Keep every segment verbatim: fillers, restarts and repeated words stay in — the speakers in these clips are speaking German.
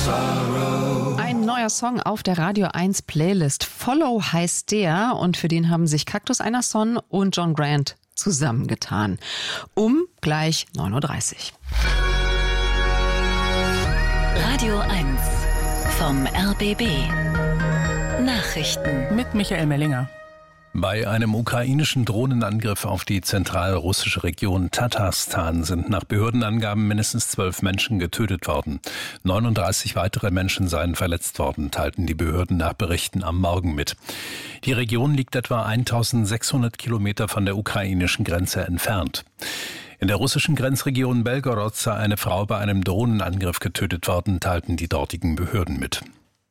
sorrow. Ein neuer Song auf der Radio eins Playlist. Follow heißt der und für den haben sich Cactus Einerson und John Grant zusammengetan. Um gleich neun Uhr dreißig. Radio eins vom R B B. Nachrichten mit Michael Mellinger. Bei einem ukrainischen Drohnenangriff auf die zentralrussische Region Tatarstan sind nach Behördenangaben mindestens zwölf Menschen getötet worden. neununddreißig weitere Menschen seien verletzt worden, teilten die Behörden nach Berichten am Morgen mit. Die Region liegt etwa eintausendsechshundert Kilometer von der ukrainischen Grenze entfernt. In der russischen Grenzregion Belgorod sei eine Frau bei einem Drohnenangriff getötet worden, teilten die dortigen Behörden mit.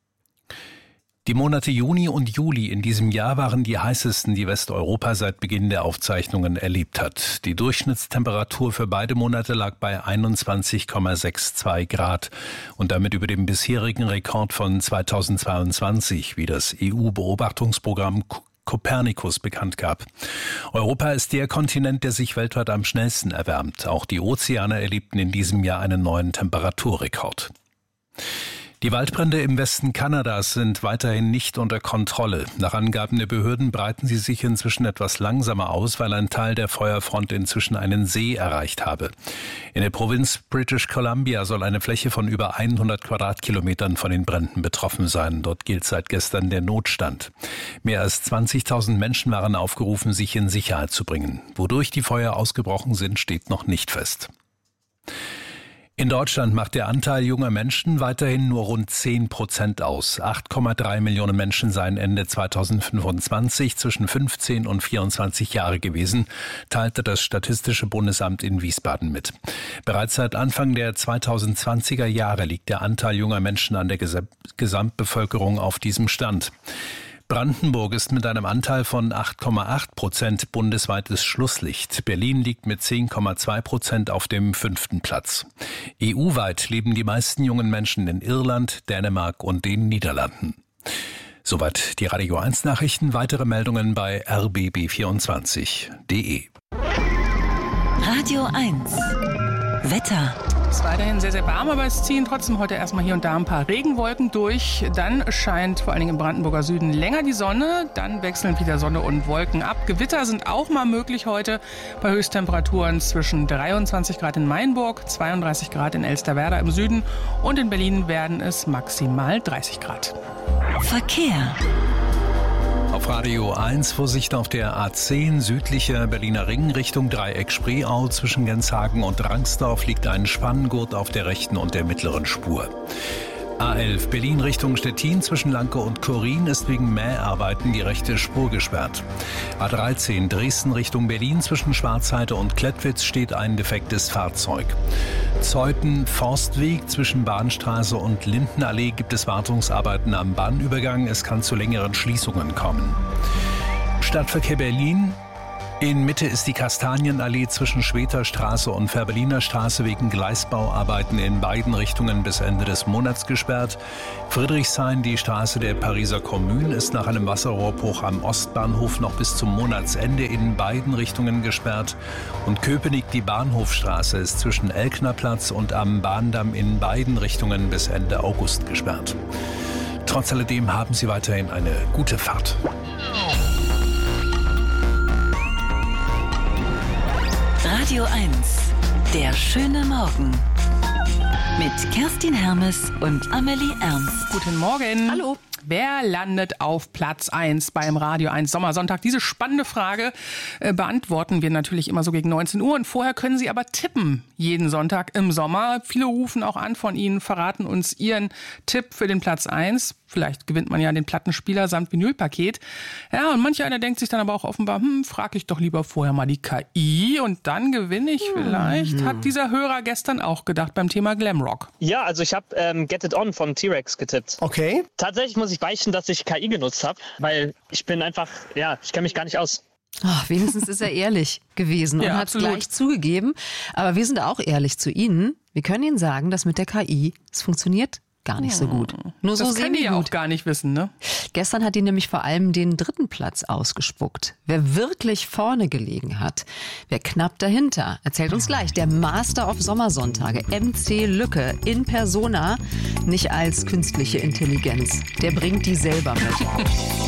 Die Monate Juni und Juli in diesem Jahr waren die heißesten, die Westeuropa seit Beginn der Aufzeichnungen erlebt hat. Die Durchschnittstemperatur für beide Monate lag bei einundzwanzig Komma zweiundsechzig Grad und damit über dem bisherigen Rekord von zweitausendzweiundzwanzig, wie das E U-Beobachtungsprogramm Copernicus bekannt gab. Europa ist der Kontinent, der sich weltweit am schnellsten erwärmt. Auch die Ozeane erlebten in diesem Jahr einen neuen Temperaturrekord. Die Waldbrände im Westen Kanadas sind weiterhin nicht unter Kontrolle. Nach Angaben der Behörden breiten sie sich inzwischen etwas langsamer aus, weil ein Teil der Feuerfront inzwischen einen See erreicht habe. In der Provinz British Columbia soll eine Fläche von über hundert Quadratkilometern von den Bränden betroffen sein. Dort gilt seit gestern der Notstand. Mehr als zwanzigtausend Menschen waren aufgerufen, sich in Sicherheit zu bringen. Wodurch die Feuer ausgebrochen sind, steht noch nicht fest. In Deutschland macht der Anteil junger Menschen weiterhin nur rund zehn Prozent aus. acht Komma drei Millionen Menschen seien Ende zweitausendfünfundzwanzig zwischen fünfzehn und vierundzwanzig Jahre gewesen, teilte das Statistische Bundesamt in Wiesbaden mit. Bereits seit Anfang der zweitausendzwanziger Jahre liegt der Anteil junger Menschen an der Gesamtbevölkerung auf diesem Stand. Brandenburg ist mit einem Anteil von acht Komma acht Prozent bundesweites Schlusslicht. Berlin liegt mit zehn Komma zwei Prozent auf dem fünften Platz. E U-weit leben die meisten jungen Menschen in Irland, Dänemark und den Niederlanden. Soweit die Radio eins Nachrichten. Weitere Meldungen bei r b b vierundzwanzig punkt d e. Radio eins Wetter. Es ist weiterhin sehr, sehr warm, aber es ziehen trotzdem heute erstmal hier und da ein paar Regenwolken durch. Dann scheint vor allen Dingen im Brandenburger Süden länger die Sonne. Dann wechseln wieder Sonne und Wolken ab. Gewitter sind auch mal möglich heute bei Höchsttemperaturen zwischen dreiundzwanzig Grad in Mainburg, zweiunddreißig Grad in Elsterwerda im Süden und in Berlin werden es maximal dreißig Grad. Verkehr. Auf Radio eins Vorsicht auf der A zehn, südlicher Berliner Ring Richtung Dreieck-Spreeau. Zwischen Genshagen und Rangsdorf liegt ein Spanngurt auf der rechten und der mittleren Spur. A elf Berlin Richtung Stettin zwischen Lanke und Chorin ist wegen Mäharbeiten die rechte Spur gesperrt. A dreizehn Dresden Richtung Berlin zwischen Schwarzheide und Klettwitz steht ein defektes Fahrzeug. Zeuthen Forstweg zwischen Bahnstraße und Lindenallee gibt es Wartungsarbeiten am Bahnübergang. Es kann zu längeren Schließungen kommen. Stadtverkehr Berlin. In Mitte ist die Kastanienallee zwischen Schweterstraße und Fährberliner Straße wegen Gleisbauarbeiten in beiden Richtungen bis Ende des Monats gesperrt. Friedrichshain, die Straße der Pariser Kommune, ist nach einem Wasserrohrbruch am Ostbahnhof noch bis zum Monatsende in beiden Richtungen gesperrt. Und Köpenick, die Bahnhofstraße, ist zwischen Elknerplatz und am Bahndamm in beiden Richtungen bis Ende August gesperrt. Trotz alledem haben Sie weiterhin eine gute Fahrt. Radio eins, der schöne Morgen. Mit Kerstin Hermes und Amelie Ernst. Guten Morgen. Hallo. Wer landet auf Platz eins beim Radio eins Sommersonntag? Diese spannende Frage äh, beantworten wir natürlich immer so gegen neunzehn Uhr. Und vorher können Sie aber tippen, jeden Sonntag im Sommer. Viele rufen auch an von Ihnen, verraten uns ihren Tipp für den Platz eins. Vielleicht gewinnt man ja den Plattenspieler samt Vinylpaket. Ja, und manch einer denkt sich dann aber auch offenbar, hm, frage ich doch lieber vorher mal die K I und dann gewinne ich vielleicht. Hat dieser Hörer gestern auch gedacht beim Thema Glamrock. Ja, also ich habe ähm, Get It On von T-Rex getippt. Okay. Tatsächlich muss ich beichten, dass ich K I genutzt habe, weil ich bin einfach, ja, ich kenne mich gar nicht aus. Ach, wenigstens ist er ehrlich gewesen und Ja, hat es absolut. gleich zugegeben. Aber wir sind auch ehrlich zu Ihnen. Wir können Ihnen sagen, dass mit der K I es funktioniert gar nicht so gut. Nur so Das kann die ja semi-gut. auch gar nicht wissen, ne? Gestern hat die nämlich vor allem den dritten Platz ausgespuckt. Wer wirklich vorne gelegen hat, wer knapp dahinter, erzählt uns gleich der Master of Sommersonntage, M C Lücke, in persona, nicht als künstliche Intelligenz. Der bringt die selber mit.